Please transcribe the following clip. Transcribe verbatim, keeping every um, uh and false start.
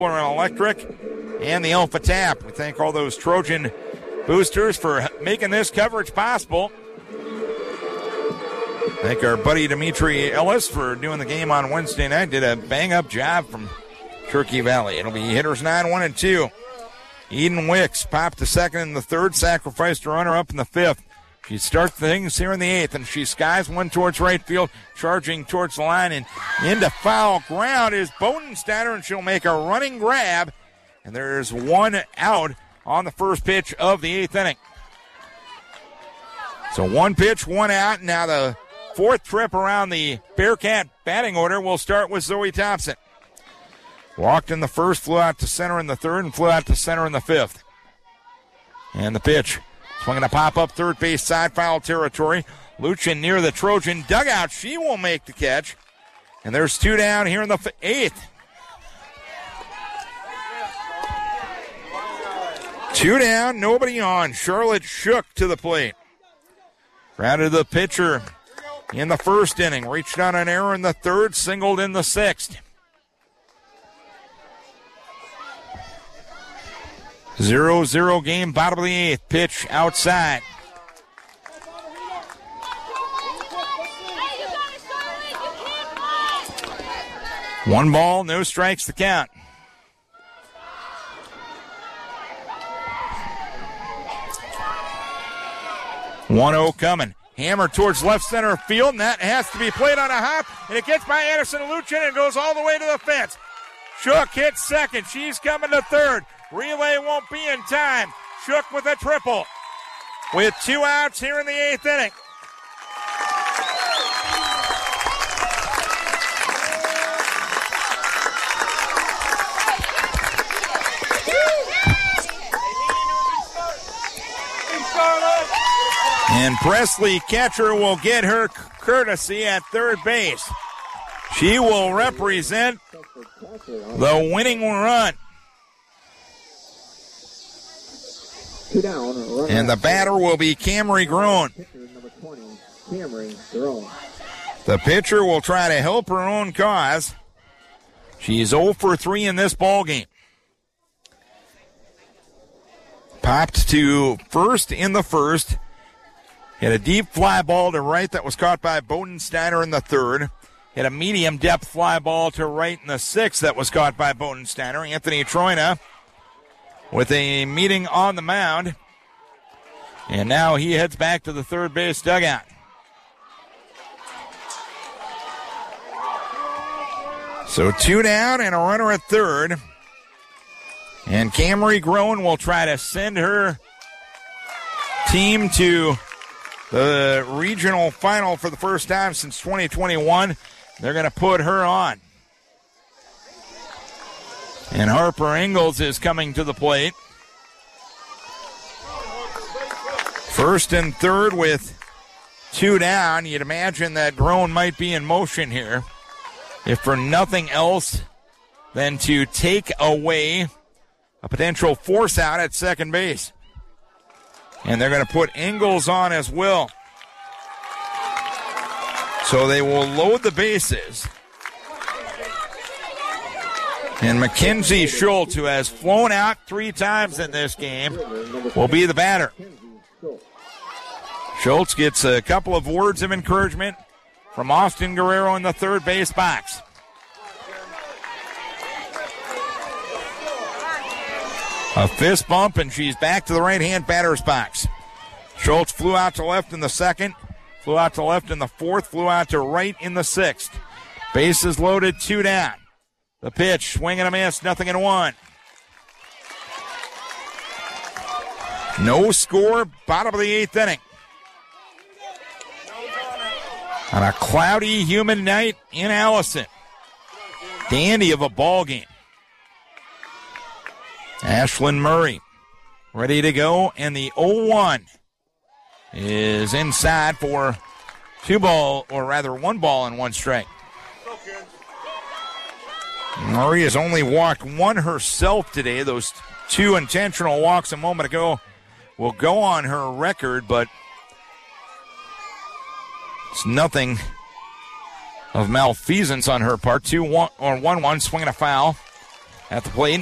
and Electric, and the Alpha Tap. We thank all those Trojan boosters for making this coverage possible. Thank our buddy Dimitri Ellis for doing the game on Wednesday night. Did a bang-up job from Turkey Valley. It'll be hitters nine, one, and two. Eden Wicks popped the second and the third, sacrificed a runner up in the fifth. She starts things here in the eighth, and she skies one towards right field, charging towards the line, and into foul ground is Bodensteiner, and she'll make a running grab, and there's one out on the first pitch of the eighth inning. So one pitch, one out. Now the fourth trip around the Bearcat batting order will start with Zoe Thompson. Walked in the first, flew out to center in the third, and flew out to center in the fifth. And the pitch. Swinging a pop-up third base side, foul territory. Lucian near the Trojan dugout. She will make the catch. And there's two down here in the f- eighth. Two down, nobody on. Charlotte Shook to the plate. Grounded the pitcher in the first inning. Reached on an error in the third, singled in the sixth. zero zero game, bottom of the eighth. Pitch outside. One ball, no strikes to count. one oh coming. Hammer towards left center field, and that has to be played on a hop, and it gets by Anderson Lucian and goes all the way to the fence. Shook hits second. She's coming to third. Relay won't be in time. Shook with a triple. With two outs here in the eighth inning. And Presley Catcher will get her courtesy at third base. She will represent the winning run. And the batter will be Camry Groen. The pitcher will try to help her own cause. She's oh for three in this ballgame. Popped to first in the first. Hit a deep fly ball to right that was caught by Bodensteiner in the third. Hit a medium depth fly ball to right in the sixth that was caught by Bodensteiner. Anthony Troina with a meeting on the mound. And now he heads back to the third base dugout. So two down and a runner at third. And Camry Groen will try to send her team to the regional final for the first time since twenty twenty-one. They're going to put her on. And Harper Ingalls is coming to the plate. First and third with two down. You'd imagine that Groen might be in motion here, if for nothing else than to take away a potential force out at second base. And they're going to put Ingalls on as well. So they will load the bases. And Mackenzie Schultz, who has flown out three times in this game, will be the batter. Schultz gets a couple of words of encouragement from Austin Guerrero in the third base box. A fist bump, and she's back to the right-hand batter's box. Schultz flew out to left in the second, flew out to left in the fourth, flew out to right in the sixth. Bases loaded, two down. The pitch, swing and a miss, nothing in one. No score, bottom of the eighth inning. On a cloudy, humid night in Allison. Dandy of a ball game. Ashlyn Murray ready to go, and the oh one is inside for two ball, or rather one ball and one strike. Murray has only walked one herself today. Those two intentional walks a moment ago will go on her record, but it's nothing of malfeasance on her part. Two one or one one, swinging a foul. At the plate,